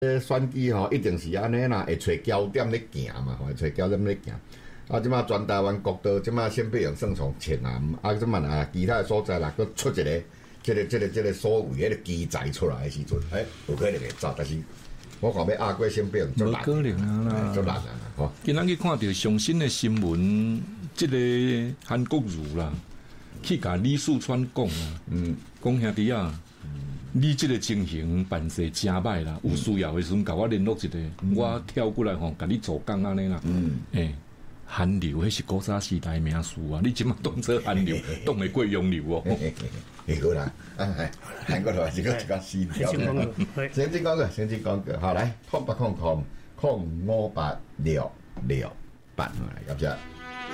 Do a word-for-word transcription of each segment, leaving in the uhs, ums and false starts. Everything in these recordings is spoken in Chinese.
呃，选举吼，一定是安尼啦，会找焦点咧行嘛，会找焦点咧行。啊，即马全台湾国道，即马先培养算从前南，啊，即马啊，其他的所在啦，佮出一个，即、个、即、个、即个所谓迄个基材出来的时阵，诶、欸，有可能会走，但是我看要压过先培养， 无可能啦， 足难啊，吼。 今仔日看到上新的新闻，即、这个韩国瑜啦，去甲李树川讲啊，嗯，讲兄弟啊。你这个情形办事真歹啦，有需要的时阵，甲我联络一下，嗯、我跳过来吼，甲你做工安尼啦。嗯，诶、欸，韩流迄是古早时代名词啊，你即马当做韩流，当会过洋流哦。 诶，好啦，啊，韩国话一个一个四条。先先讲个，先先讲个，好来，空八空空空五八六六八，来，感谢。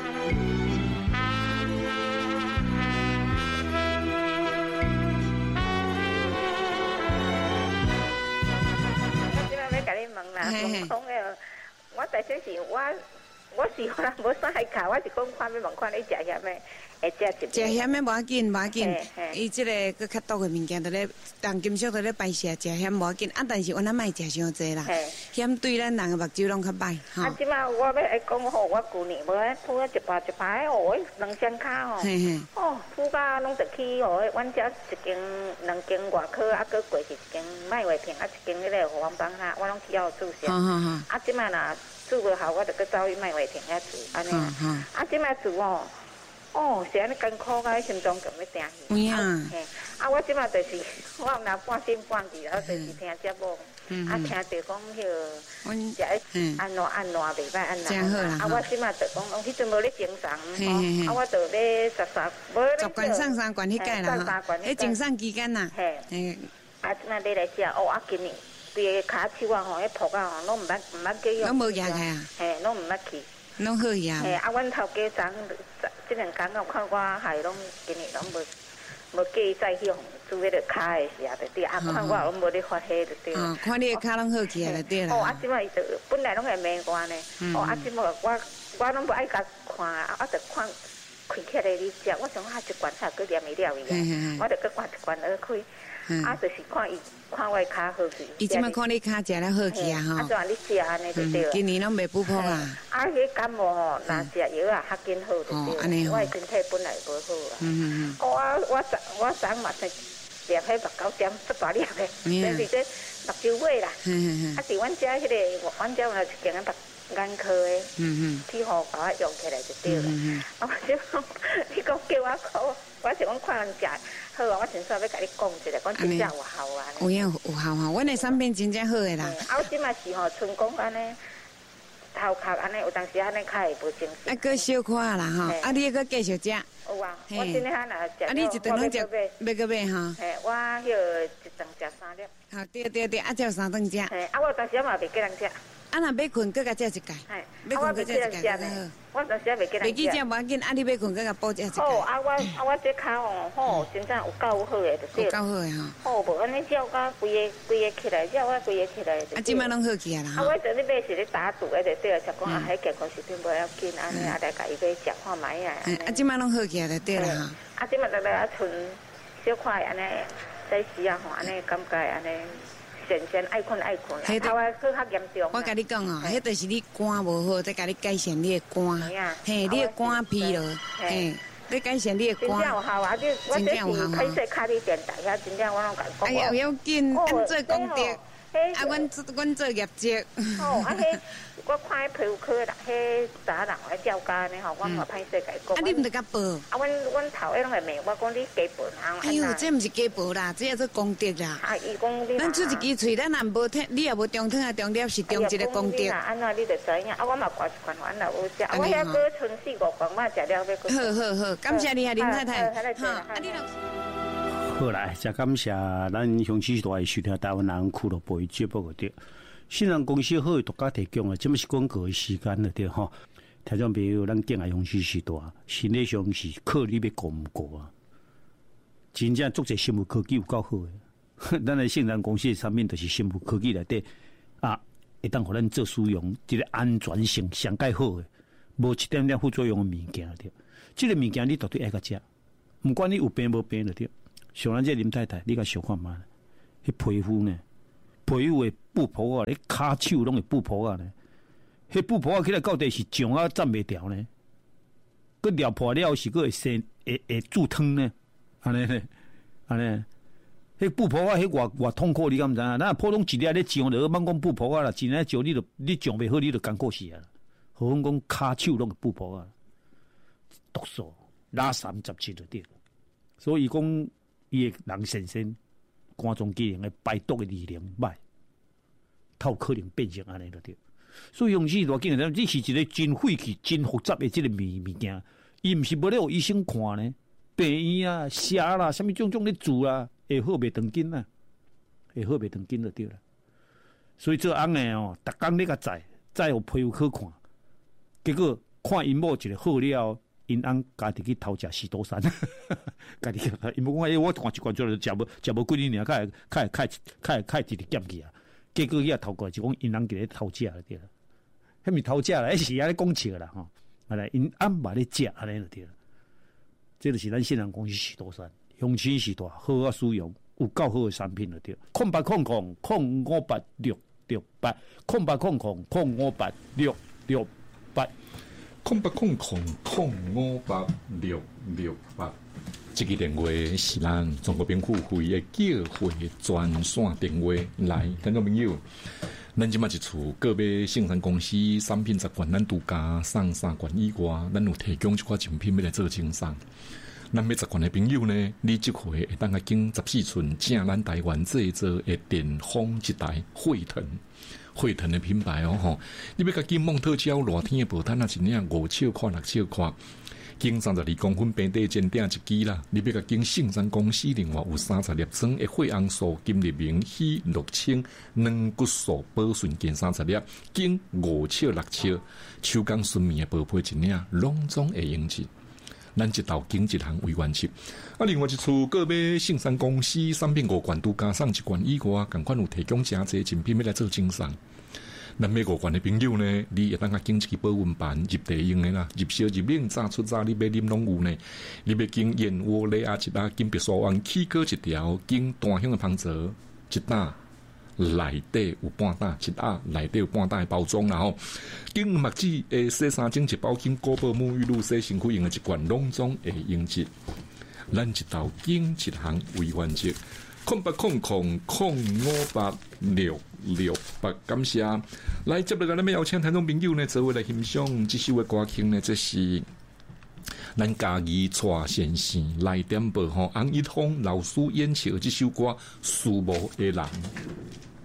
讲讲个，我在说是我，我是可能无啥爱卡，我是讲看要问看你食咸的，会食一。 食咸的无要紧，无要紧。伊即个佮较毒的物件，都咧，重金属都咧排泄，食咸无要紧。啊，但是我咱莫食伤济啦，咸对咱人的目睭拢较歹。 啊，即马我要来讲吼，我旧年无咧铺一排一排哦，两双骹吼，哦，铺甲拢得去哦，阮遮一间两间外科，啊，佮过去一间麦卫平，啊，一间迄个黄帮哈，我拢去遐住先。啊，即马若住无好，我就佮走去麦卫平遐住，安尼啊。啊，即马住哦。哦，是安尼艰苦甲心脏咁要定去。 有影。 嘿，啊，我即马就是我若半醒半记，然后就是听节目，啊，听着讲迄个，食安怎安怎袂歹安怎。 真好啦。 啊，我即马就讲，迄阵无咧精神，啊，我就咧十三，无咧。 十管上三管迄届啦，哈。迄精神期间呐。 嘿。啊，即马你来食，哦，啊，今年规个骹手啊，吼，迄跛啊，吼，拢毋捌毋捌去用。 拢无压开啊。 嘿，拢毋捌去。 拢好呀。 嘿，啊，阮头家昨即两工我看我还拢今年拢无无计再去用做迄个骹的时啊，就对啊，看我拢无咧发挥就对。 哦，看你的骹拢好起来就对啦。 哦，啊，即摆伊就本来拢会骂我呢。哦，啊，即摆我我拢无爱甲看，啊，就看开起来你食，我想啊，一罐才佫念会了伊啊，我就佫灌一罐落开。啊，就是看伊看我骹好去。 伊即摆看你骹食了好去啊，吼。 啊，就你食安尼就对。 今年拢袂补破啊。 啊，迄感冒吼，若食药啊，较紧好就对。我身体本来无好啊。嗯嗯嗯。我我昨我昨嘛是念迄目狗点足大粒的，但是这目睭尾啦。嗯嗯嗯。啊，伫阮遮迄个，阮遮有一间啊眼科的，嗯嗯，去互甲我用起来就对了。嗯嗯。啊，我就讲，你讲叫我考，我是讲看人食。好啊，我真煞要甲你讲一下，讲真正有效啊！ 有影有效哈，阮的产品真正好诶啦。 啊，我即马是吼，春讲安尼头壳安尼，有当时安尼较会无精神。 啊，搁小可啦吼，啊，你搁继续食。 有啊，我今日若食， 啊，你一顿拢食，要搁买哈？ 嘿，我迄个一顿食三粒。 好，对对对，啊，才有三顿食。 嘿，啊，我当时嘛袂叫人食。 啊，若要困，搁甲食一盖。 嘿， 要困，搁食一盖就好。 我当时也袂叫人食。 袂记食无要紧，啊，你要困，搁甲补食一盖。 哦，啊，我啊，我这骹哦，吼，真正有够好诶，就对。 有够好诶吼。哦，无安尼照甲规个规个起来，照我规个起来。 啊，即摆拢好起啊啦。 啊，我昨日买是咧打赌诶，就对了，就讲啊，迄健康食品无要紧，安尼啊来甲伊买食看卖啊。 啊，即摆拢好起啊，就对啦哈。 啊，即摆就来啊，剩小块安尼，在时啊吼，安尼感觉安尼。先先爱困爱困，头啊去较严重。 我甲你讲哦，迄就是你肝无好，再甲你改善你的肝。嘿，你的肝疲劳，嘿，你改善你的肝。 真正有效啊！你我这是开设卡里电台遐，真正我拢甲讲。 哎呀，要紧，咱做功德。啊，阮阮做业绩。 哦，啊，迄我看迄皮肤科啦，迄查人来照家呢吼，我嘛歹势甲伊讲。 啊，你毋得甲报？ 啊，阮阮头下拢会骂我讲你假报啊。 哎呦，这毋是假报啦，这叫做功德啦。 啊，伊讲你。 咱出一支喙，咱若无听，你也无中听啊，中了是中一个功德。 安怎你就知影？啊，我嘛挂一罐，我若有食，我遐个剩四五罐，我食了要。 好好好，感谢你啊，林太太。 哈，啊，你老师。 好来，再感谢咱乡市大收听台湾人俱乐部节目的信任公司好的独家提供的，这么是广告的时间了对哈。听众朋友，咱敬爱乡市时代，心理上是靠你要过唔过啊？真正做者生物科技有够好的，咱的信任公司的产品就是生物科技内底啊，会当互咱做使用，这个安全性上盖好的，无一点点副作用的物件对。这个物件你绝对爱个食，不管你有病无病了对。像咱这林太太，你甲想看嘛？迄皮肤呢， 培育的布婆啊，咧骹手拢会布婆啊呢。迄布婆啊起来到底是上啊站袂调呢？佮撩破了是佮会生会会煮汤呢？安尼呢？安尼？迄布婆啊，迄偌偌痛苦，你敢毋知影？咱普通一粒咧上着，莫讲布婆啊啦，真诶上你着你上袂好，你着艰苦死啊！何况讲骹手拢布婆啊，毒素拉三十七就对了。所以讲，伊个人先生肝脏机能诶排毒诶力量歹，透可能变成安尼就对。所以用此大经，你是一个真晦气、真复杂诶即个物物件，伊毋是无咧有医生看呢，病院啊、写啦、啥物种种咧治啦。会好袂长紧啦，会好袂长紧就对了。所以做翁诶哦，逐工咧甲载，载互皮肤科看，结果看因某一个好了，因翁家己去偷食士多山，家己因某讲，我看一罐出来食无食无几年尔，开开开开开一直减去啊。结果伊也偷过，就讲因翁伫咧偷食了对了，迄咪偷食啦，迄是安尼讲笑啦吼。啊来因翁嘛咧食安尼就对了，这就是咱信阳公司士多山。用钱是大，好啊使用，有够好的产品就对。空八空空空五八六六八，空八空空空五八六六八， 空八空空空五八六六八。这个电话是咱中国病妇会的叫会专线电话，来，听众朋友，咱即马一处个别生产公司产品十罐，咱独家送三罐以外，咱有提供一款精品要来做清送。咱要十款的朋友呢，你即回会当个经十四寸正咱台湾制作的电风一台惠腾，惠腾的品牌哦吼，你要甲经蒙特胶热天的报摊啊，一领五尺宽六尺宽，经三十二公分平底尖顶一支啦。你要甲经信山公司另外有三十粒装的血红素金日明硒六清软骨素保顺健三十粒，经五尺六尺，手工纯棉的宝贝一领，拢总会用起。咱一道经一行为完成，啊，另外一处个别信山公司产品五罐都加上一罐以外，共款有提供真侪精品要来做精送。咱买五罐的朋友呢，你会当甲经一个保温盘入地用的啦，入烧入冷炸出炸，你要啉拢有呢。你要经燕窝类啊一打，经白沙湾起锅一条，经单香的芳泽一打。内底有半打一打，内底有半打的包装啦吼。经墨子诶洗三精一包，经果宝沐浴露洗身躯用的一罐，拢总会用一。咱一道经一行为完结，空八空空空五八六六八，感谢。来接落来，咱要邀请听众朋友呢，做伙来欣赏这首的歌曲呢，这是咱家己蔡先生来点播吼，洪一通老师演唱这首歌《树木的人》。